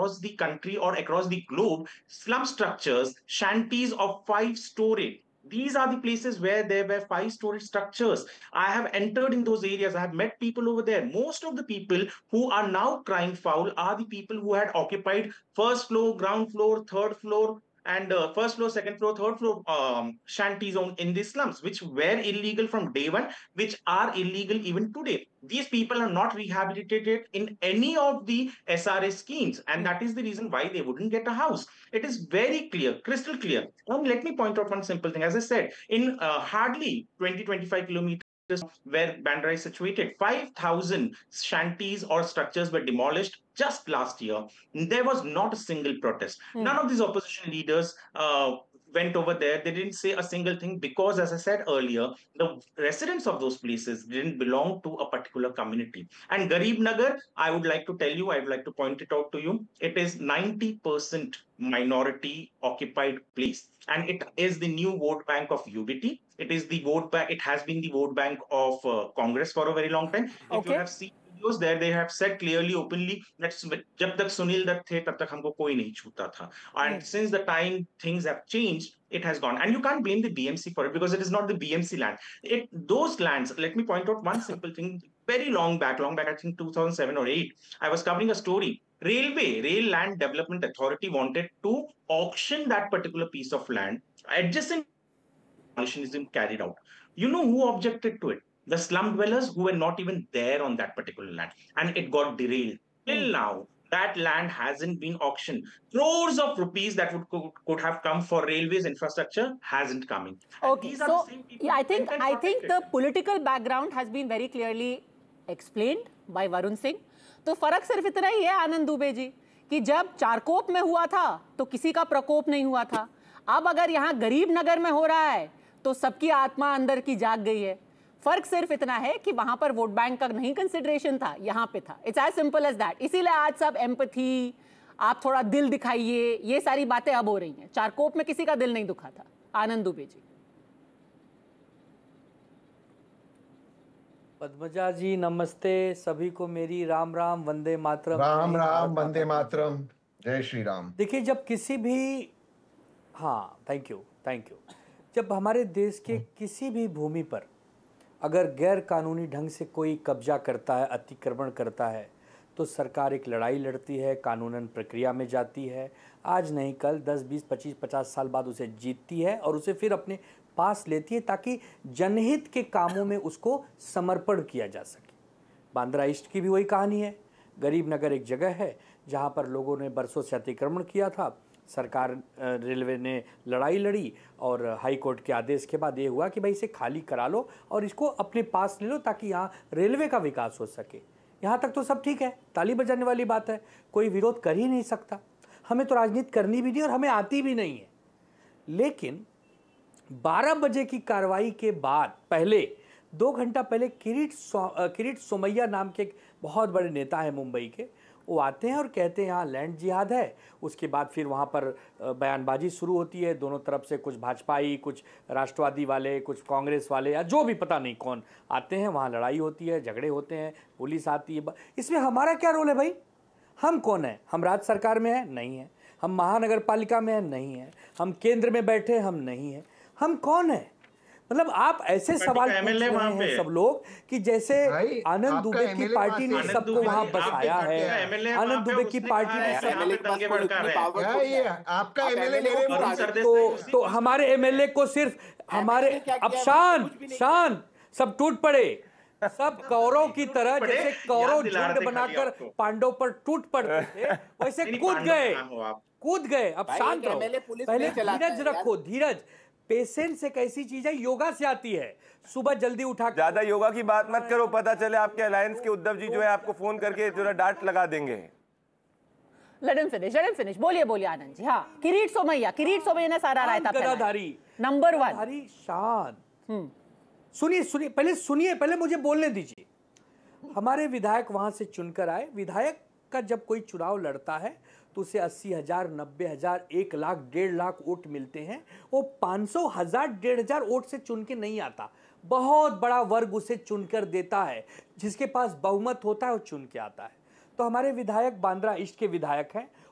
across the country or across the globe, slum structures, shanties of 5 story. These are the places where there were 5 story structures. I have entered in those areas. I have met people over there. Most of the people who are now crying foul are the people who had occupied first floor, ground floor, third floor, and first floor, second floor, third floor shanties in these slums, which were illegal from day one, which are illegal even today. These people are not rehabilitated in any of the SRA schemes, and that is the reason why they wouldn't get a house. It is very clear, crystal clear. And let me point out one simple thing. As I said, in hardly 20-25 kilometers where Bandra is situated, 5,000 shanties or structures were demolished just last year. There was not a single protest. None of these opposition leaders went over there. They didn't say a single thing because, as I said earlier, the residents of those places didn't belong to a particular community. And Garib Nagar, I would like to tell you, I would like to point it out to you, it is 90% minority occupied place. And it is the new vote bank of UBT. It is the vote bank, it has been the vote bank of Congress for a very long time. If you Okay. have seen videos there, they have said clearly, openly that जब तक सुनील दत्त थे तब तक हमको कोई नहीं छूता था. And since the time things have changed, it has gone. And you can't blame the BMC for it because it is not the BMC land. Those lands, let me point out one simple thing. Very long back, I think 2007 or 8, I was covering a story. Rail Land Development Authority wanted to auction that particular piece of land. Adjacent demolition carried out. You know who objected to it? The slum dwellers who were not even there on that particular land, and it got derailed. Till now, that land hasn't been auctioned. Crores of rupees that could have come for railways infrastructure hasn't coming. Okay, so yeah, I think the political background has been very clearly explained by Varun Singh. तो फर्क सिर्फ इतना ही है आनंद दुबे जी कि जब चारकोप में हुआ था तो किसी का प्रकोप नहीं हुआ था. अब अगर यहाँ गरीब नगर में हो रहा है तो सबकी आत्मा अंदर की जाग गई है. फर्क सिर्फ इतना है कि वहां पर वोट बैंक का नहीं कंसिडरेशन था, यहाँ पे था. It's as simple as that. इसीलिए आज सब एम्पैथी, आप थोड़ा दिल दिखाइए, ये सारी बातें अब हो रही हैं. चारकोप में किसी का दिल नहीं दुखा था. आनंद दुबे जी. पद्मजा जी नमस्ते, सभी को मेरी राम राम वंदे मातरम. राम राम वंदे मातरम, जय श्री राम. देखिए, जब किसी भी थैंक यू जब हमारे देश के किसी भी भूमि पर अगर गैर कानूनी ढंग से कोई कब्जा करता है, अतिक्रमण करता है, तो सरकार एक लड़ाई लड़ती है, कानूनन प्रक्रिया में जाती है. आज नहीं कल 10, 20, 25, 50 साल बाद उसे जीतती है और उसे फिर अपने पास लेती है ताकि जनहित के कामों में उसको समर्पण किया जा सके. बांद्रा ईस्ट की भी वही कहानी है. गरीब नगर एक जगह है जहां पर लोगों ने बरसों से अतिक्रमण किया था. सरकार, रेलवे ने लड़ाई लड़ी और हाई कोर्ट के आदेश के बाद ये हुआ कि भाई इसे खाली करा लो और इसको अपने पास ले लो ताकि यहाँ रेलवे का विकास हो सके. यहाँ तक तो सब ठीक है, ताली बजाने वाली बात है, कोई विरोध कर ही नहीं सकता. हमें तो राजनीति करनी भी नहीं और हमें आती भी नहीं है. लेकिन 12 बजे की कार्रवाई के बाद पहले 2 घंटा पहले किरीट सोमैया नाम के एक बहुत बड़े नेता है मुंबई के, वो आते हैं और कहते हैं यहाँ लैंड जिहाद है. उसके बाद फिर वहाँ पर बयानबाजी शुरू होती है. दोनों तरफ से कुछ भाजपाई, कुछ राष्ट्रवादी वाले, कुछ कांग्रेस वाले या जो भी पता नहीं कौन आते हैं. वहाँ लड़ाई होती है, झगड़े होते हैं, पुलिस आती है. इसमें हमारा क्या रोल है भाई? हम कौन है? हम राज्य सरकार में हैं? नहीं है. हम महानगर पालिका में हैं? नहीं है. हम केंद्र में बैठे? हम नहीं है. हम कौन है? मतलब आप ऐसे सवाल पूछ रहे हैं सब लोग कि जैसे आनंद दुबे की पार्टी ने सबको वहां बसाया है, आनंद दुबे की पार्टी ने आपका एमएलए तो हमारे एमएलए को सिर्फ हमारे अब शान सब टूट पड़े. सब कौरव की तरह, जैसे कौरव झुंड बनाकर पांडव पर टूट पड़ते थे, वैसे कूद गए. अब शांत रहो, पहले धीरज रखो. धीरज, पेशेंस एक ऐसी चीज है, योगा से आती है. सुबह जल्दी उठा, ज्यादा योगा की बात मत करो, पता चले आपके अलायंस के उद्धव जी जो है आपको फोन करके जो है डांट लगा देंगे. Let him finish. बोलिए आनंद जी. हाँ, किरीट सोमैया ने सारा रायता फैलाया. नंबर 1 शान. सुनिए, पहले मुझे बोलने दीजिए. हमारे विधायक वहां से चुनकर आए. विधायक का जब कोई चुनाव लड़ता है तो उसे 80,000, 90,000, 1 लाख, 1.5 लाख वोट मिलते हैं. वो 500, 1000, 1,500 वोट से चुन के नहीं आता. बहुत बड़ा वर्ग उसे चुनकर देता है. जिसके पास बहुमत होता है वो चुन के आता है. तो हमारे विधायक बांद्रा ईस्ट के विधायक हैं.